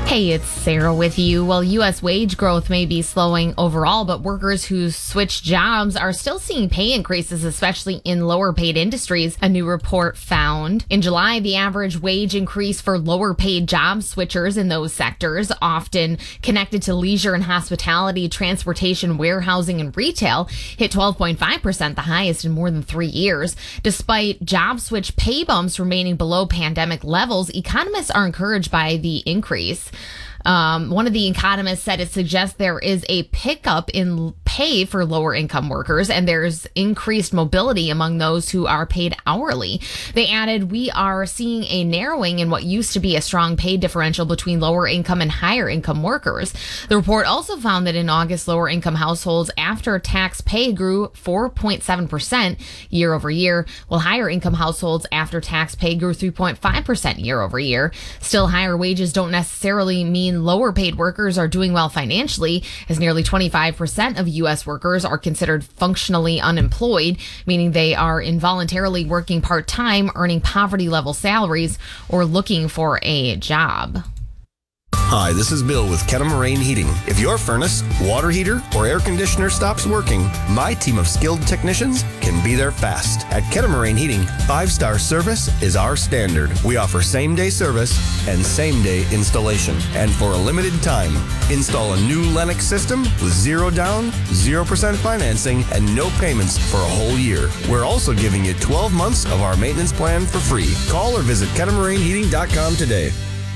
Hey, it's Sarah with you. Well, U.S. wage growth may be slowing overall, but workers who switch jobs are still seeing pay increases, especially in lower paid industries, a new report found. In July, the average wage increase for lower paid job switchers in those sectors, often connected to leisure and hospitality, transportation, warehousing, and retail, hit 12.5%, the highest in more than 3 years. Despite job switch pay bumps remaining below pandemic levels, economists are encouraged by the increase. One of the economists said it suggests there is a pickup in pay for lower income workers, and there's increased mobility among those who are paid hourly. They added, we are seeing a narrowing in what used to be a strong pay differential between lower income and higher income workers. The report also found that in August, lower income households after tax pay grew 4.7% year over year, while higher income households after tax pay grew 3.5% year over year. Still, higher wages don't necessarily mean lower paid workers are doing well financially, as nearly 25% of U.S. workers are considered functionally unemployed, meaning they are involuntarily working part-time, earning poverty-level salaries, or looking for a job. Hi, this is Bill with Kenna Heating. If your furnace, water heater, or air conditioner stops working, my team of skilled technicians can be there fast. At Kenna Heating, 5-star service is our standard. We offer same-day service and same-day installation. And for a limited time, install a new Lennox system with 0 down, 0% financing, and no payments for a whole year. We're also giving you 12 months of our maintenance plan for free. Call or visit KennaMarineHeating.com today.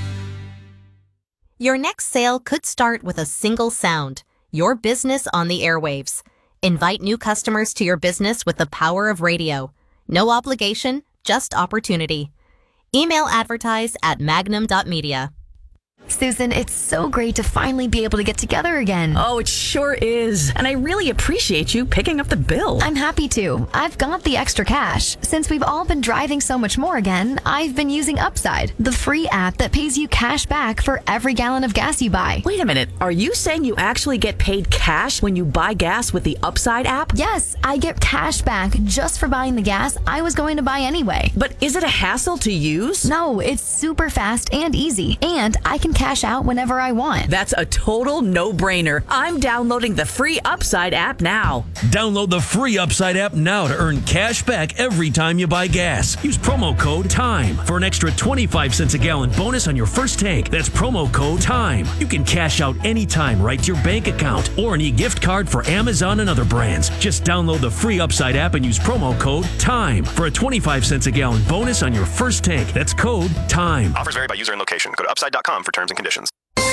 Your next sale could start with a single sound, your business on the airwaves. Invite new customers to your business with the power of radio. No obligation, just opportunity. Email advertise@magnum.media. Susan, it's so great to finally be able to get together again. Oh, it sure is. And I really appreciate you picking up the bill. I'm happy to. I've got the extra cash. Since we've all been driving so much more again, I've been using Upside, the free app that pays you cash back for every gallon of gas you buy. Wait a minute. Are you saying you actually get paid cash when you buy gas with the Upside app? Yes, I get cash back just for buying the gas I was going to buy anyway. But is it a hassle to use? No, it's super fast and easy. And I can cash out whenever I want. That's a total no-brainer. I'm downloading the free Upside app now. Download the free Upside app now to earn cash back every time you buy gas. Use promo code TIME for an extra 25 cents a gallon bonus on your first tank. That's promo code TIME. You can cash out anytime right to your bank account or an e-gift card for Amazon and other brands. Just download the free Upside app and use promo code TIME for a 25 cents a gallon bonus on your first tank. That's code TIME. Offers vary by user and location. Go to upside.com for terms and conditions.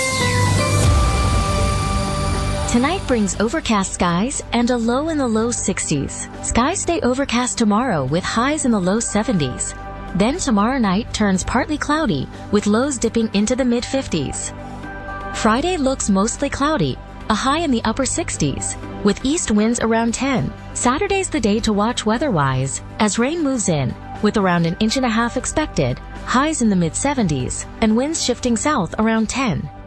Tonight brings overcast skies and a low in the low 60s. Skies stay overcast tomorrow with highs in the low 70s. Then tomorrow night turns partly cloudy with lows dipping into the mid 50s. Friday looks mostly cloudy, a high in the upper 60s with east winds around 10. Saturday's the day to watch weather-wise as rain moves in with around 1.5 inches expected, highs in the mid 70s, and winds shifting south around 10.